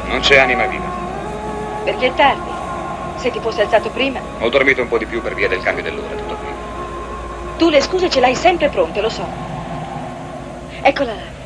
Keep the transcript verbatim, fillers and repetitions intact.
Non c'è anima viva. Perché è tardi. Se ti fossi alzato prima. Ho dormito un po' di più per via del cambio dell'ora, tutto qui. Tu le scuse ce l'hai sempre pronte, lo so. Eccola là.